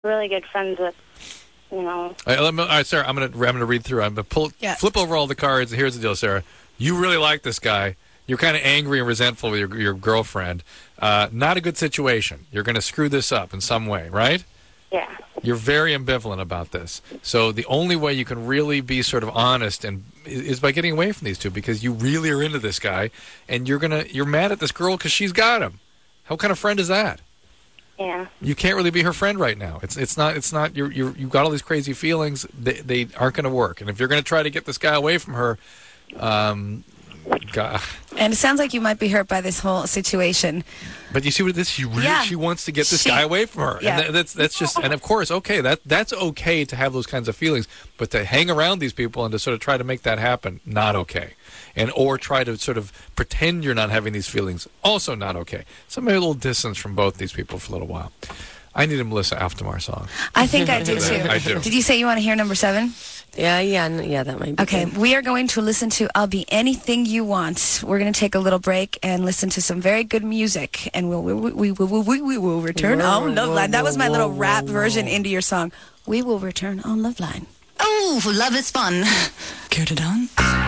really good friends with, you know. All right, Sarah, I'm gonna read through. I'm gonna flip over all the cards. Here's the deal, Sarah. You really like this guy. You're kind of angry and resentful with your girlfriend. Not a good situation. You're going to screw this up in some way, right? Yeah. You're very ambivalent about this. So the only way you can really be sort of honest is by getting away from these two, because you really are into this guy, and you're mad at this girl because she's got him. What kind of friend is that? Yeah. You can't really be her friend right now. It's not. You've got all these crazy feelings. They aren't going to work. And if you're going to try to get this guy away from her, God. And it sounds like you might be hurt by this whole situation. But you see what it is? She wants to get this guy away from her. Yeah. And that's just, and of course, okay, that's okay to have those kinds of feelings, but to hang around these people and to sort of try to make that happen, not okay. Or try to sort of pretend you're not having these feelings, also not okay. So maybe a little distance from both these people for a little while. I need a Melissa Aftamar song. I think I do too. I do. Did you say you want to hear number 7? Yeah, that might be Okay, good. we are going to listen to I'll Be Anything You Want. We're going to take a little break and listen to some very good music, and we will return on Loveline. That was my little rap version into your song. We will return on Loveline. Oh, love is fun. Care to dance?